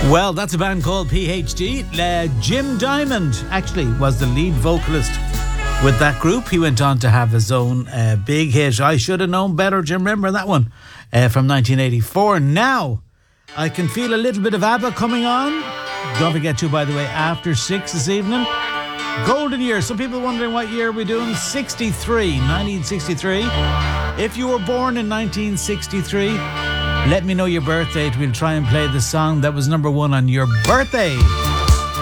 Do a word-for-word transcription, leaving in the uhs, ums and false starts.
Well, that's a band called P H D. Uh, Jim Diamond actually was the lead vocalist with that group. He went on to have his own uh, big hit, I Should Have Known Better. Do you remember that one? Uh, from nineteen eighty-four. Now, I can feel a little bit of ABBA coming on. Don't forget to, by the way, after six this evening. Golden year. Some people wondering what year we're doing. sixty-three. nineteen sixty-three. If you were born in nineteen sixty-three, let me know your birth date. We'll try and play the song that was number one on your birthday.